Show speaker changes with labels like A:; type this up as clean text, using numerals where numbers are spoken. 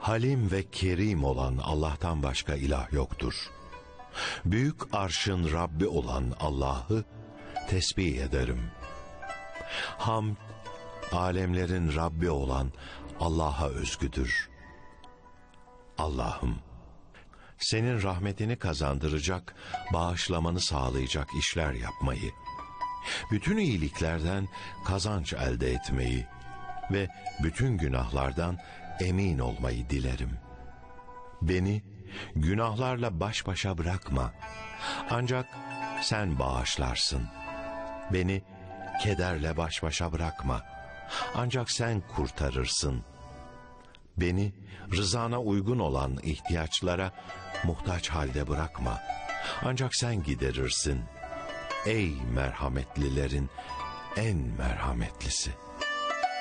A: Halim ve Kerim olan Allah'tan başka ilah yoktur. Büyük arşın Rabbi olan Allah'ı tesbih ederim. Hamd, alemlerin Rabbi olan Allah'a özgüdür. Allah'ım, senin rahmetini kazandıracak, bağışlamanı sağlayacak işler yapmayı, bütün iyiliklerden kazanç elde etmeyi ve bütün günahlardan emin olmayı dilerim. Beni günahlarla baş başa bırakma. Ancak sen bağışlarsın. Beni kederle baş başa bırakma. Ancak sen kurtarırsın. Beni rızana uygun olan ihtiyaçlara muhtaç halde bırakma. Ancak sen giderirsin. Ey merhametlilerin en merhametlisi.